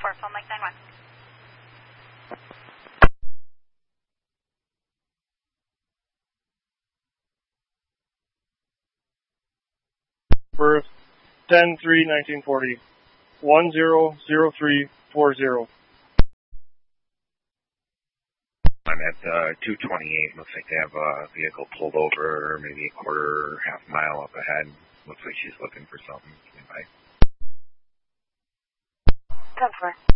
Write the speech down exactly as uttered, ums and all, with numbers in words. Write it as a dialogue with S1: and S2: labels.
S1: four, phone Mike nine one.
S2: For ten three nineteen forty, one zero zero three four zero.
S3: I'm at uh, two twenty-eight. Looks like they have a vehicle pulled over, maybe a quarter, half mile up ahead. Looks like she's looking for something. Bye.
S1: ten four.